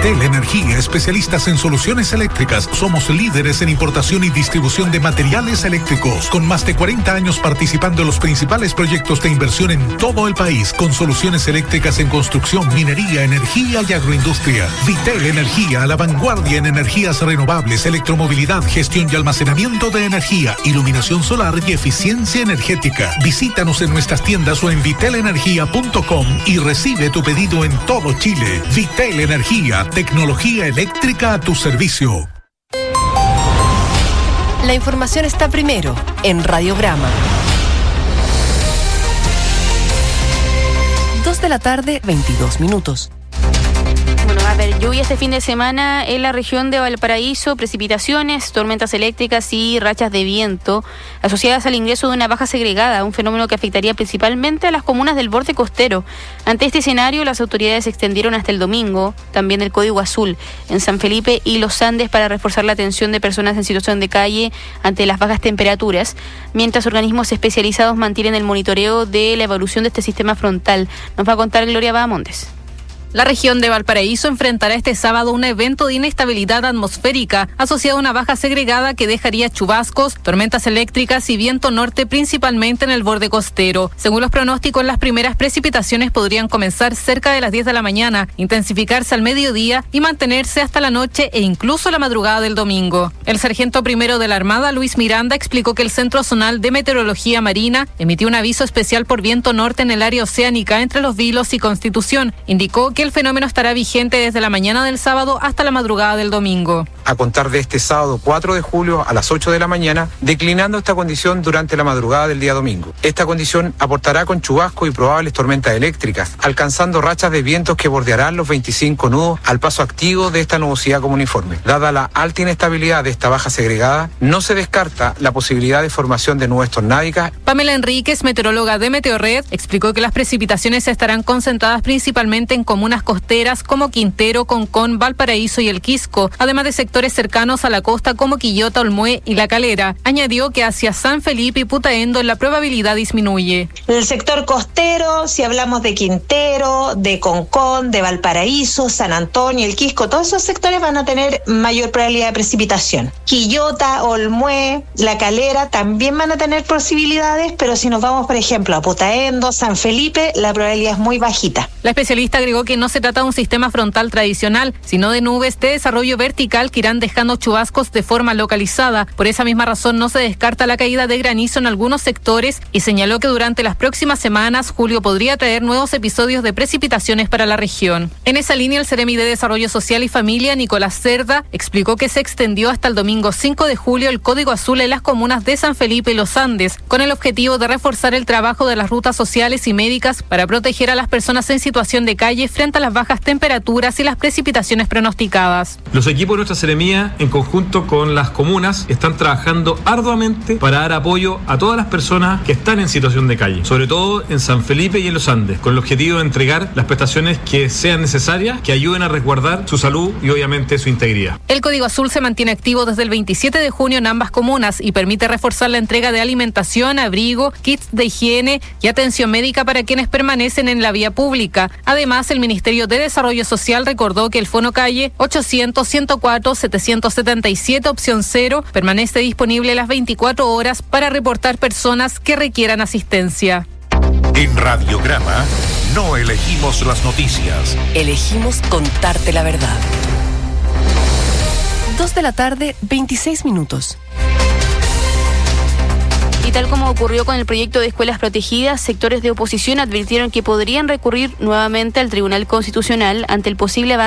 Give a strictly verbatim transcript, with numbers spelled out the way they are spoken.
Vitel Energía, especialistas en soluciones eléctricas. Somos líderes en importación y distribución de materiales eléctricos, con más de cuarenta años participando en los principales proyectos de inversión en todo el país, con soluciones eléctricas en construcción, minería, energía y agroindustria. Vitel Energía, a la vanguardia en energías renovables, electromovilidad, gestión y almacenamiento de energía, iluminación solar y eficiencia energética. Visítanos en nuestras tiendas o en vitel energía punto com y recibe tu pedido en todo Chile. Vitel Energía, tecnología eléctrica a tu servicio. La información está primero en Radiograma. Dos de la tarde, veintidós minutos. Bueno, va a haber lluvia este fin de semana en la región de Valparaíso, precipitaciones, tormentas eléctricas y rachas de viento asociadas al ingreso de una baja segregada, un fenómeno que afectaría principalmente a las comunas del borde costero. Ante este escenario, las autoridades extendieron hasta el domingo también el código azul en San Felipe y Los Andes para reforzar la atención de personas en situación de calle ante las bajas temperaturas, mientras organismos especializados mantienen el monitoreo de la evolución de este sistema frontal. Nos va a contar Gloria Bahamondes. La región de Valparaíso enfrentará este sábado un evento de inestabilidad atmosférica asociado a una baja segregada que dejaría chubascos, tormentas eléctricas y viento norte principalmente en el borde costero. Según los pronósticos, las primeras precipitaciones podrían comenzar cerca de las diez de la mañana, intensificarse al mediodía y mantenerse hasta la noche e incluso la madrugada del domingo. El sargento primero de la Armada, Luis Miranda, explicó que el Centro Zonal de Meteorología Marina emitió un aviso especial por viento norte en el área oceánica entre Los Vilos y Constitución. Indicó que el fenómeno estará vigente desde la mañana del sábado hasta la madrugada del domingo. A contar de este sábado cuatro de julio a las ocho de la mañana, declinando esta condición durante la madrugada del día domingo. Esta condición aportará con chubascos y probables tormentas eléctricas, alcanzando rachas de vientos que bordearán los veinticinco nudos al paso activo de esta nubosidad comuniforme. Dada la alta inestabilidad de esta baja segregada, no se descarta la posibilidad de formación de nubes tornádicas. Pamela Enríquez, meteoróloga de Meteorred, explicó que las precipitaciones estarán concentradas principalmente en comunas costeras como Quintero, Concón, Valparaíso y El Quisco, además de sectores cercanos a la costa como Quillota, Olmué y La Calera. Añadió que hacia San Felipe y Putaendo la probabilidad disminuye. El sector costero, si hablamos de Quintero, de Concón, de Valparaíso, San Antonio, El Quisco, todos esos sectores van a tener mayor probabilidad de precipitación. Quillota, Olmué, La Calera también van a tener posibilidades, pero si nos vamos, por ejemplo, a Putaendo, San Felipe, la probabilidad es muy bajita. La especialista agregó que no se trata de un sistema frontal tradicional, sino de nubes de desarrollo vertical que irán dejando chubascos de forma localizada. Por esa misma razón no se descarta la caída de granizo en algunos sectores y señaló que durante las próximas semanas julio podría traer nuevos episodios de precipitaciones para la región. En esa línea, el Seremi de Desarrollo Social y Familia, Nicolás Cerda, explicó que se extendió hasta el domingo cinco de julio el código azul en las comunas de San Felipe y Los Andes, con el objetivo de reforzar el trabajo de las rutas sociales y médicas para proteger a las personas en situación de calle frente a las bajas temperaturas y las precipitaciones pronosticadas. Los equipos de nuestra Seremía, en conjunto con las comunas, están trabajando arduamente para dar apoyo a todas las personas que están en situación de calle, sobre todo en San Felipe y en Los Andes, con el objetivo de entregar las prestaciones que sean necesarias, que ayuden a resguardar su salud y obviamente su integridad. El código azul se mantiene activo desde el veintisiete de junio en ambas comunas y permite reforzar la entrega de alimentación, abrigo, kits de higiene y atención médica para quienes permanecen en la vía pública. Además, el Ministerio de Desarrollo Social recordó que el Fono Calle ochocientos, ciento cuatro, setecientos setenta y siete opción cero permanece disponible las veinticuatro horas para reportar personas que requieran asistencia. En Radiograma no elegimos las noticias. Elegimos contarte la verdad. Dos de la tarde, veintiséis minutos. Y tal como ocurrió con el proyecto de escuelas protegidas, sectores de oposición advirtieron que podrían recurrir nuevamente al Tribunal Constitucional ante el posible avance